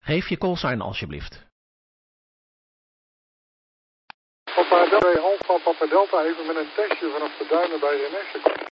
Geef je callsign alsjeblieft. Papa Delta, Alfa, Papa Delta, even met een testje vanaf de duinen bij Renesse.